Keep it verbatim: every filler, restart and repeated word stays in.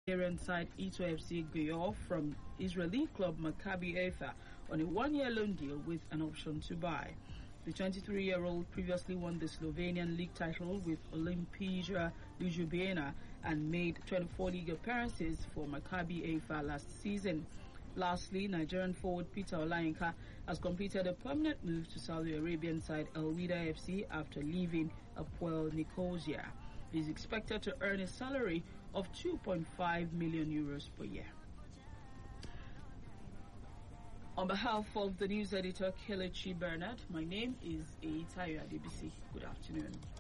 Syrian side Ito F C Guyor from Israeli club Maccabi Haifa on a one-year loan deal with an option to buy. The twenty-three-year-old previously won the Slovenian league title with Olimpija Ljubljana and made twenty-four league appearances for Maccabi Haifa last season. Lastly, Nigerian forward Peter Olayinka has completed a permanent move to Saudi Arabian side El Wida F C after leaving Apoel Nicosia. He is expected to earn a salary of two point five million euros per year. On behalf of the news editor Kelechi Bernard, my name is Eitayo Adebisi. Good afternoon.